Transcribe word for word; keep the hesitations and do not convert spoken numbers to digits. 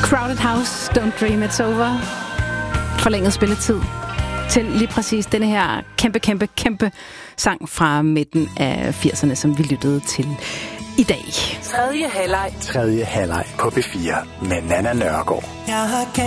Crowded House, Don't Dream It's Over. Forlænget spilletid til lige præcis denne her kæmpe, kæmpe, kæmpe sang fra midten af firserne, som vi lyttede til i dag. Tredje halvleg. Tredje halvleg på B fire med Nanna Nørgaard. Jeg har